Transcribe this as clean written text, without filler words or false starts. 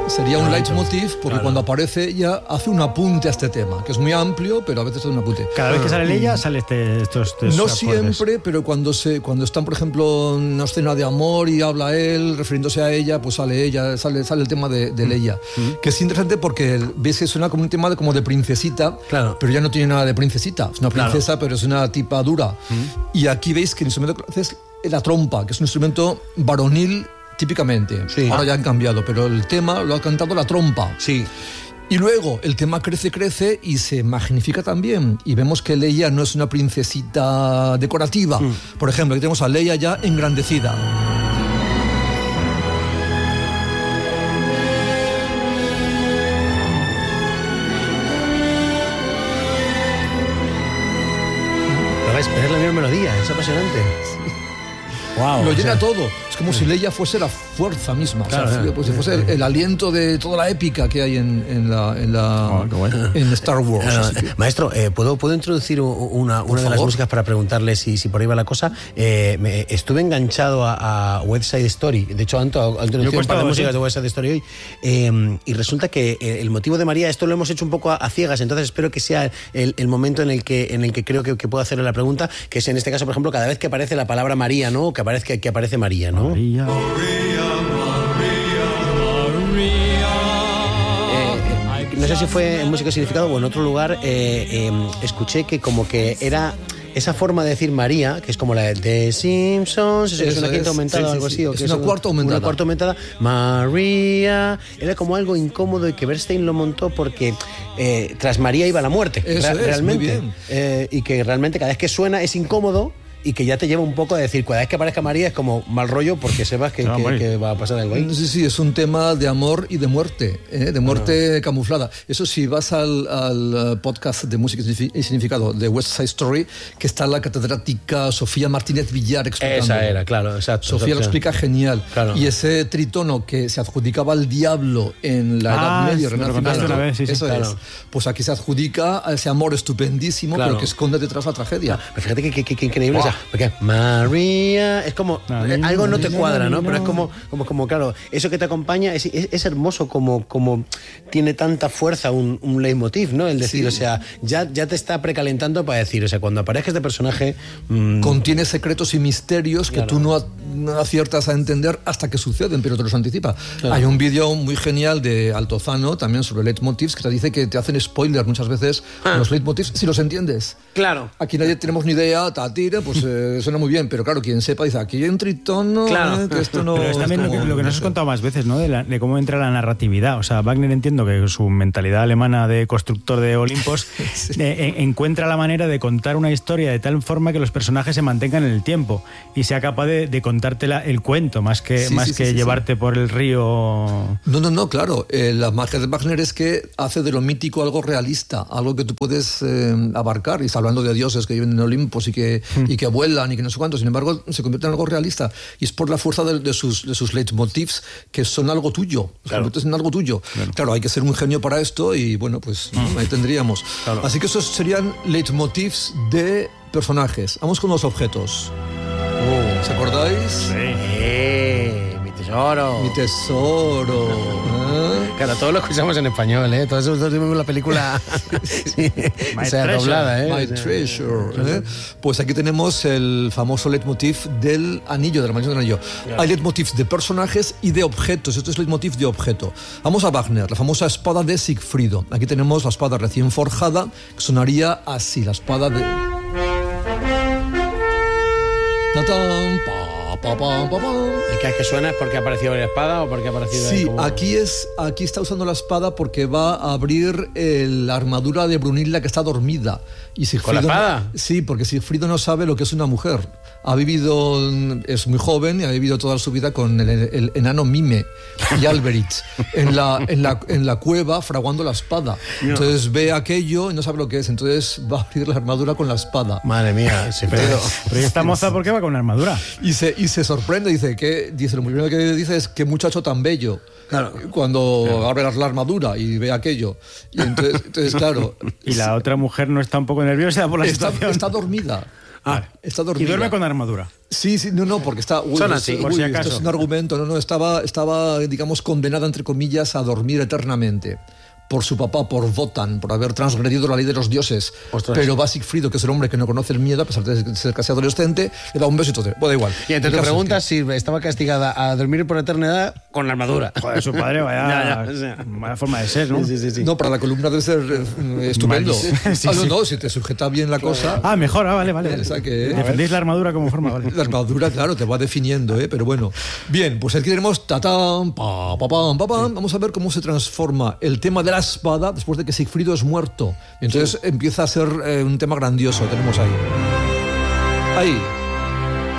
Sería un leitmotiv porque cuando aparece ella hace un apunte a este tema, que es muy amplio, pero a veces hace un apunte. Cada vez que sale Leia sale estos No acordes. siempre, pero cuando están, por ejemplo, en una escena de amor y habla él, refiriéndose a ella, pues sale el tema de Leia. Que es interesante porque ves que suena como un tema como de princesita, pero ya no tiene nada de princesita. Es una princesa, pero es una tipa dura. Y aquí veis que el instrumento que hace es la trompa, que es un instrumento varonil típicamente. Sí. Ahora ya han cambiado, pero el tema lo ha cantado la trompa. Sí. Y luego el tema crece y se magnifica también. Y vemos que Leia no es una princesita decorativa. Por ejemplo, aquí tenemos a Leia ya engrandecida. Es la misma melodía, es apasionante. Wow, lo llena todo. Es como si Leia fuese la fuerza misma. Claro, o sea, pues si fuese el aliento de toda la épica que hay en Star Wars. Maestro, ¿puedo introducir una de las músicas para preguntarle si por ahí va la cosa? Estuve enganchado a West Side Story. De hecho, Anto introducido un par de músicas de West Side Story hoy. Y resulta que el motivo de María, esto lo hemos hecho un poco a ciegas, entonces espero que sea el momento en el que creo que puedo hacerle la pregunta, que es en este caso, por ejemplo, cada vez que aparece la palabra María, ¿no? Que aparece María, ¿no? María. No sé si fue en Música Significado o en otro lugar, escuché que como que era esa forma de decir María, que es como la de The Simpsons, eso es una quinta aumentada o algo así. Es una cuarta aumentada. Una cuarta aumentada. María. Era como algo incómodo y que Bernstein lo montó porque tras María iba la muerte. Realmente. Muy bien. Y que realmente cada vez que suena es incómodo. Y que ya te lleva un poco a decir, cada vez que aparezca María es como mal rollo porque sepas que va a pasar algo ahí. Sí, es un tema de amor y de muerte, camuflada. Eso sí, vas al podcast de Música y Significado de West Side Story, que está la catedrática Sofía Martínez Villar explicando. Esa era, claro, exacto. Sofía lo explica genial. Claro. Y ese tritono que se adjudicaba al diablo en la Edad Media, Renacimiento, eso es. Pues aquí se adjudica a ese amor estupendísimo, pero que esconde detrás la tragedia. Pero fíjate que increíble. Wow. Porque María es como algo no te cuadra, ¿no? Pero es como claro, eso que te acompaña es hermoso como tiene tanta fuerza un leitmotiv, ¿no? El decir, o sea, ya te está precalentando para decir, o sea, cuando aparezca este personaje contiene secretos y misterios que tú no aciertas a entender hasta que suceden, pero te los anticipa. Hay un vídeo muy genial de Altozano también sobre leitmotivs que te dice que te hacen spoiler muchas veces los leitmotivs si los entiendes. Claro. Aquí nadie tenemos ni idea, pues suena muy bien, pero claro, quien sepa dice, aquí hay un tritono, que esto no... Pero es también lo que nos has contado más veces, ¿no? De cómo entra la narratividad. O sea, Wagner, entiendo que su mentalidad alemana de constructor de Olimpos encuentra la manera de contar una historia de tal forma que los personajes se mantengan en el tiempo y sea capaz de contarte el cuento, más que llevarte por el río... No, claro. La magia de Wagner es que hace de lo mítico algo realista, algo que tú puedes abarcar, y está hablando de dioses que viven en Olimpos y que vuelan y que no sé cuánto. Sin embargo, se convierte en algo realista y es por la fuerza de sus leitmotivs que son algo tuyo. Se convierten en algo tuyo. Claro, hay que ser un genio para esto y bueno, pues ahí tendríamos. Claro. Así que esos serían leitmotivs de personajes. Vamos con los objetos. ¿Se acordáis? Sí. Mi tesoro. Claro, todos lo escuchamos en español, ¿eh? Todos vimos la película doblada, ¿eh? My Treasure. Pues aquí tenemos el famoso leitmotiv del anillo, de la maldición del anillo. Claro. Hay leitmotivs de personajes y de objetos. Esto es leitmotiv de objeto. Vamos a Wagner, la famosa espada de Sigfrido. Aquí tenemos la espada recién forjada, que sonaría así, la espada de... ¡Tatán! ¿El que suena es porque ha aparecido la espada o porque ha aparecido? Sí, aquí está usando la espada porque va a abrir la armadura de Brunilda que está dormida. Y ¿Con la espada? Sí, porque Sigfrido no sabe lo que es una mujer. Es muy joven y ha vivido toda su vida con el enano Mime y Alberich en la cueva fraguando la espada. Entonces ve aquello y no sabe lo que es. Entonces va a abrir la armadura con la espada. Madre mía, pero esta moza, ¿por qué va con una armadura? Y se sorprende, dice, lo primero que dice es qué muchacho tan bello. Claro. Cuando abre la armadura y ve aquello. Y entonces claro. ¿Y la otra mujer no está un poco nerviosa por la situación? Está dormida. Está dormida. Y duerme con armadura. Sí, no, porque está... Son así, por si acaso. Esto es un argumento, estaba, digamos, condenada, entre comillas, a dormir eternamente. Por su papá, por Wotan, por haber transgredido la ley de los dioses. Ostras. Pero va Sigfrido, que es el hombre que no conoce el miedo, a pesar de ser casi adolescente, le da un beso y todo. Bueno, da igual. Y entonces te preguntas si estaba castigada a dormir por eternidad con la armadura. Joder, su padre, vaya forma de ser, ¿no? Sí. No, para la columna debe ser estupendo. Sí. No, si te sujeta bien la cosa... Mejor, vale. O sea que, Defendéis la armadura como forma, vale. La armadura, claro, te va definiendo, pero bueno. Bien, pues aquí tenemos tatán, pam. Vamos a ver cómo se transforma el tema de la espada después de que Sigfrido es muerto. Y entonces empieza a ser un tema grandioso. Tenemos ahí.